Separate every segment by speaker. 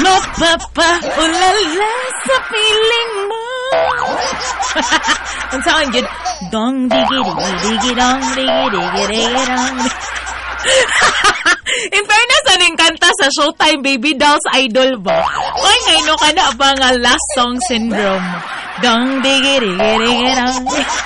Speaker 1: Mapapaulala sa piling mo. Ang saan yun? Dong digi digi digi dong digi digi digi dong. In fairness, anong kanta sa Showtime Baby Dolls Idol ba? Oy, ngayon ka na ba nga last song syndrome? Dong digi digi digi dong.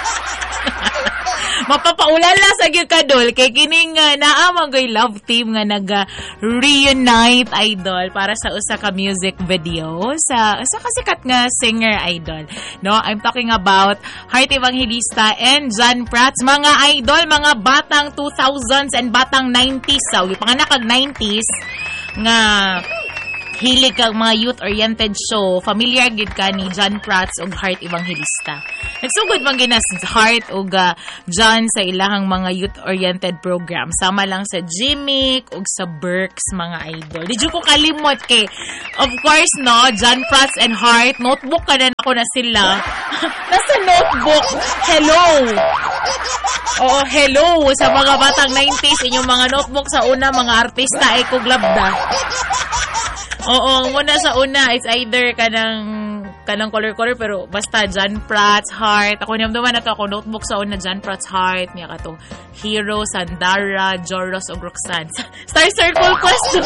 Speaker 1: Mapapaulala sa gyud kadol kay kining naamang goy love team nga nag-reunite idol para sa usa ka music video sa kasikat nga singer idol. No, I'm talking about Heart Evangelista and John Prats, mga idol, mga batang 2000s and batang 90s. So, panganak kag 90s nga hilig kang mga youth-oriented show, familiar gid ka ni John Prats ug Heart Evangelista. Nagsugod man ginas Heart ug John sa ilahang mga youth-oriented program. Sama lang sa Jimmick ug sa Berks, mga idol. Di ko kalimot kay, of course, no, John Prats and Heart, notebook ka na ako na sila. Nasa notebook, hello! Oo, hello! Sa mga batang 90s, inyong mga notebook sa una, mga artista ay kuglabda. Oo, muna sa una, it's either kanang color-color, pero basta John Prats, Heart. Ako niyamdaman na to, ako notebook sa una, John Prats, Heart. Niya ka to, Hero, Sandara, Joros, o Roxanne. Star Circle Quest.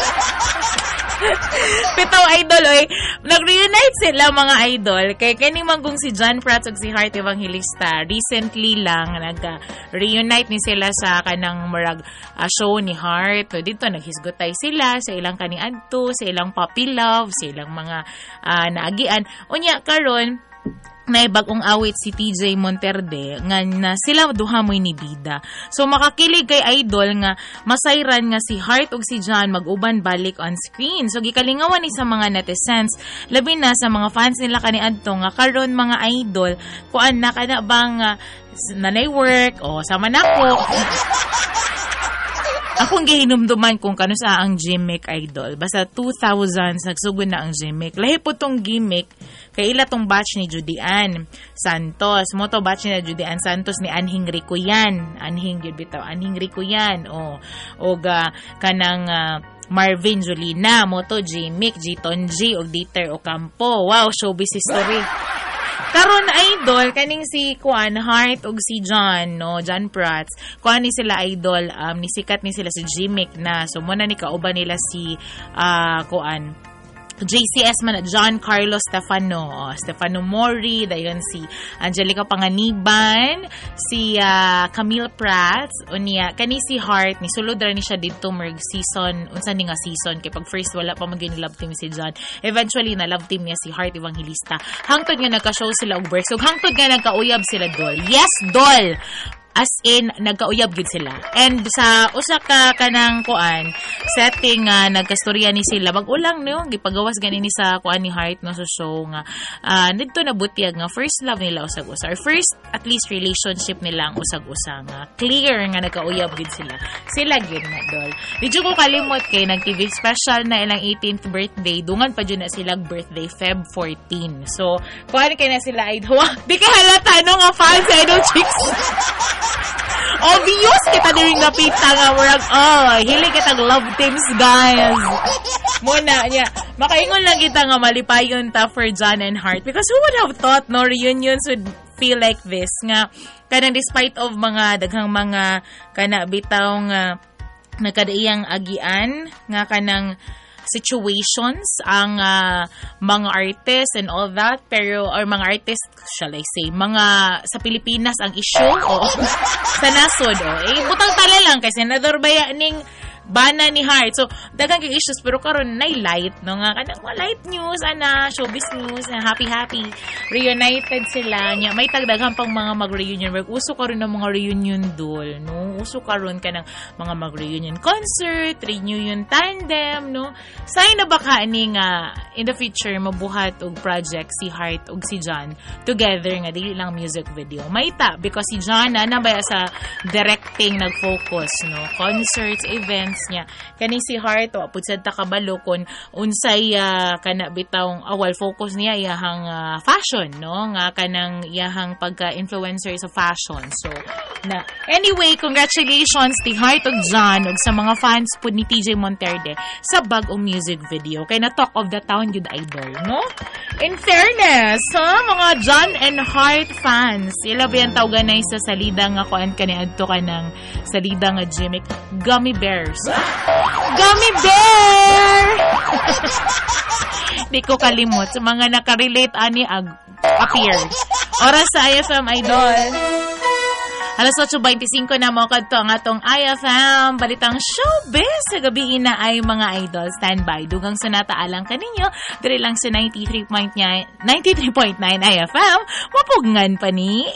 Speaker 1: Pitaw idol, oy. Nag-reunite sila, mga idol. Kay kaning manggong si John Prats ug si Heart Evangelista. Recently lang, nag-reunite ni sila sa kanang murag show ni Heart. So, dito, naghisgotay sila sa ilang kaning adto, sa ilang puppy love, sa ilang mga naagian. Unya, karon na bagong awit si TJ Monterde nga na sila duha mo'y ni bida. So makakilig kay idol nga masayran nga si Heart ug si John mag-uban balik on screen. So gikalingawan ni sa mga netizens, labi na sa mga fans nila kaniadto nga karon mga idol kuan na kana bang nanay work o sama nako. Akong gihinumduman kung kano sa ang gimmick idol. Basta 2000s, nagsugod na ang gimmick. Lahi po tong gimmick, kay ila tong batch ni Judy Ann Santos. Moto batch ni Judy Ann Santos ni Anhing Ricoyan. Anhing Ricoyan. O kanang Marvin Jolina, Moto Gimmick, Giton G, o Dieter Ocampo. Wow, showbiz history. Karon idol kaning si Kuan Heart ug si John, no, John Prats. Kuan ni sila idol, nisikat ni sila sa Gimmick na. So muna ni kauban nila si Kuan JCS man at John Carlos Stefano Mori, dayon si Angelica Panganiban, si Camille Prats, unya kani si Heart ni sulod ra ni siya didto merg season, unsa ni nga season kay pag first wala pa magin love team si John. Eventually na love team niya si Heart Evangelista. Hangtod nga nagka-show sila og Berks, ug hangtod nga nagkauyab sila dol. Yes, dol. As in, nagkauyab gid sila. And sa usa ka kanang kuan setting nga nagkastorya ni sila mag-ulang no gipagawas gani ni sa kuan ni Heart no sa show nga didto na butyag nga first love nila usag-usa or first at least relationship nila ang usag-usa nga clear nga nagkauyab gid sila gid nga dol. Didyo ko kalimot kay nag-TV special na ilang 18th birthday dungan pa jud na sila birthday Feb 14. So kuan kay na sila idol. Di ka halata no nga fans idol chicks. Obvious kita diring napita nga murag hilig kitang love teams guys. Muna niya makaingon lang kita nga malipayon ta for John and Heart because who would have thought no reunions would feel like this nga kanang despite of mga daghang mga kana bitaw nga nagkadaiyang agian nga kanang situations ang mga artists and all that pero or mga artists shall I say mga sa Pilipinas ang issue sa nasod butang tala lang kasi nadorabaya ning bana ni Heart. So, dagang kay issues pero karon nay light no nga kanang light news ana showbiz news na happy reunited sila nya may tagdaghang pang mga mag-reunion work. Uso karon ng mga reunion dol no. Uso karon ka ng mga mag-reunion concert, reunion tandem no. Say na baka ani nga in the future mabuhat og project si Heart ug si John together nga dili lang music video. May ta because si John na baya sa directing nag-focus no. Concerts, events fans niya. Kani si Heart, wa pud sad ta kabalo kung unsay kana bitawng focus niya iyahang fashion, no? Nga kanang iyahang pagka-influencer sa fashion. So, anyway, congratulations ti Heart ug John ug sa mga fans pud ni TJ Monterde sa bag-ong music video. Kay na talk of the town yun idol, no? In fairness, mga John and Heart fans, sila ba yung tawganay sa salida nga kuan kaniadto ka ng salida nga gimmick? Gummy bears. Gummy bear! Di ko kalimot. Sa mga nakarelate ani appear. Oras sa IFM Idol. Alas 8:25 na mo kadto ang atong IFM balitang showbiz sa gabi na ay mga idol standby dugang sa nataalang kaninyo diri lang sa 93.9 IFM mapugngan pa ni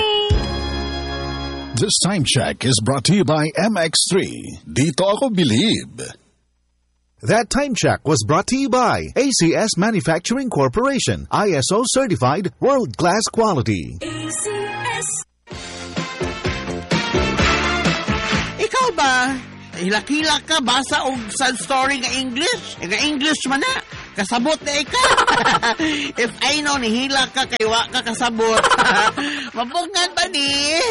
Speaker 2: This time check is brought to you by MX3. Dito ako believe.
Speaker 3: That time check was brought to you by ACS Manufacturing Corporation, ISO certified world-class quality.
Speaker 4: ACS. Ikaw ba? Hilak-hilak ka, basa og sad story nga English? Nga English man na. Kasabot na ikaw. If I know ni hilak ka, kay wa ka kasabot. Mapungan ba ni?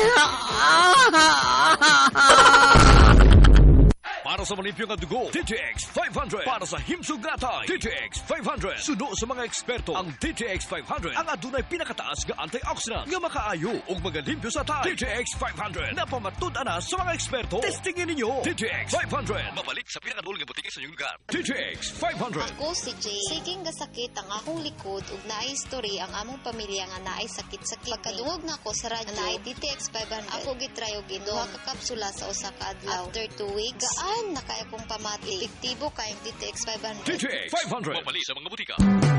Speaker 5: Para sa malimpyo nga dugo, TTX 500. Para sa himsugatay, TTX 500. Suno sa mga eksperto, ang TTX 500 ang adunay pinakataas nga antioxidant nga makaayo ug magalimpyo sa tay. TTX 500 na pamatud-an na sa mga eksperto. Testingin ninyo. TTX 500. Mabalik sa pinakadulong nga butiki sa inyong lugar. TTX 500.
Speaker 6: Ako si Jay. Siging gasakit ang akong likod ug naay story ang among pamilya nga naay sakit-sakit. Pagkadungog na ko sa radyo, naay TTX 500. Ako gitry og duha ka kapsula sa usa ka adlaw. After 2 weeks, gaan na kaya kong pamati. Epektibo kayong TTX 500.
Speaker 5: TTX 500. Mabalik sa mga butika.